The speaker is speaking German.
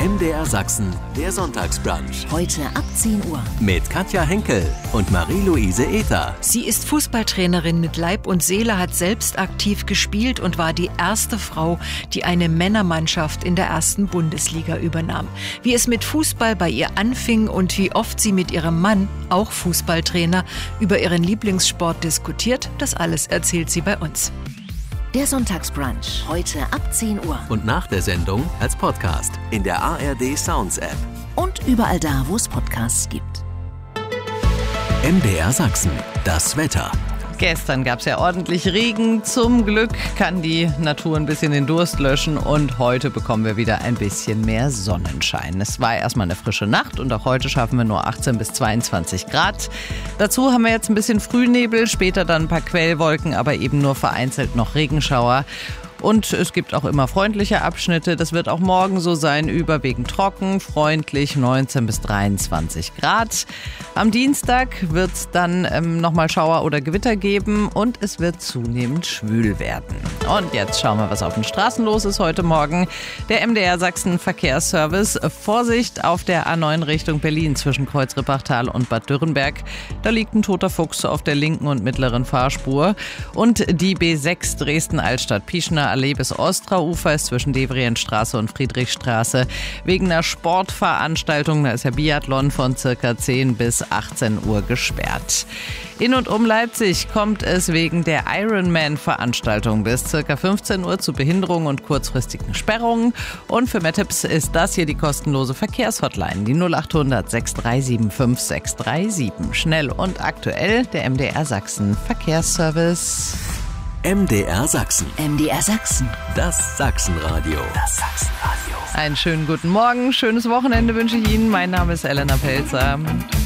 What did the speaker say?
MDR Sachsen, der Sonntagsbrunch. Heute ab 10 Uhr. Mit Katja Henkel und Marie-Louise Ether. Sie ist Fußballtrainerin mit Leib und Seele, hat selbst aktiv gespielt und war die erste Frau, die eine Männermannschaft in der ersten Bundesliga übernahm. Wie es mit Fußball bei ihr anfing und wie oft sie mit ihrem Mann, auch Fußballtrainer, über ihren Lieblingssport diskutiert, das alles erzählt sie bei uns. Der Sonntagsbrunch. Heute ab 10 Uhr. Und nach der Sendung als Podcast in der ARD Sounds App. Und überall da, wo es Podcasts gibt. MDR Sachsen, das Wetter. Gestern gab es ja ordentlich Regen. Zum Glück kann die Natur ein bisschen den Durst löschen und heute bekommen wir wieder ein bisschen mehr Sonnenschein. Es war erstmal eine frische Nacht und auch heute schaffen wir nur 18 bis 22 Grad. Dazu haben wir jetzt ein bisschen Frühnebel, später dann ein paar Quellwolken, aber eben nur vereinzelt noch Regenschauer. Und es gibt auch immer freundliche Abschnitte. Das wird auch morgen so sein, überwiegend trocken, freundlich, 19 bis 23 Grad. Am Dienstag wird es dann nochmal Schauer oder Gewitter geben und es wird zunehmend schwül werden. Und jetzt schauen wir, was auf den Straßen los ist heute Morgen. Der MDR Sachsen Verkehrsservice. Vorsicht auf der A9 Richtung Berlin zwischen Kreuzrippachtal und Bad Dürrenberg. Da liegt ein toter Fuchs auf der linken und mittleren Fahrspur. Und die B6 Dresden-Altstadt-Pieschner Allee bis Ostraufer ist zwischen Devrientstraße und Friedrichstraße wegen einer Sportveranstaltung, da ist ja Biathlon, von ca. 10 bis 18 Uhr gesperrt. In und um Leipzig kommt es wegen der Ironman-Veranstaltung bis ca. 15 Uhr zu Behinderungen und kurzfristigen Sperrungen. Und für mehr Tipps ist das hier die kostenlose Verkehrshotline, die 0800 637 5637. Schnell und aktuell der MDR Sachsen Verkehrsservice. MDR Sachsen. MDR Sachsen. Das Sachsenradio. Das Sachsenradio. Einen schönen guten Morgen, schönes Wochenende wünsche ich Ihnen. Mein Name ist Elena Pelzer.